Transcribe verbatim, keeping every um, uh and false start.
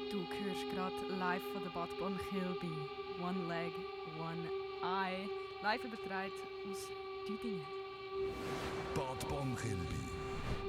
Du hörst gerade live von der Bad Bonn-Kilby. One Leg, One Eye. Live übertragen aus Düdingen. Bad Bonn-Kilby.